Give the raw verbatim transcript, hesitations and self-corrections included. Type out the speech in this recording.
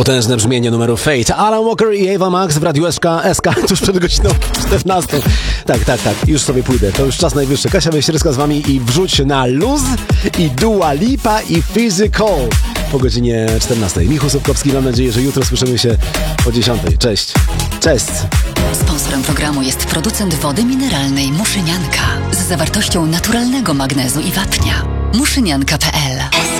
Potężne brzmienie numeru Fate. Alan Walker i Ava Max w Radiu S K, S K tuż przed godziną czternastą. Tak, tak, tak, już sobie pójdę. To już czas najwyższy. Kasia Wejścierska z wami i wrzuć na luz i Dua Lipa i Physical po godzinie czternastej. Michał Sobkowski, mam nadzieję, że jutro słyszymy się o dziesiątej. Cześć. Cześć. Sponsorem programu jest producent wody mineralnej Muszynianka z zawartością naturalnego magnezu i wapnia. muszynianka kropka p l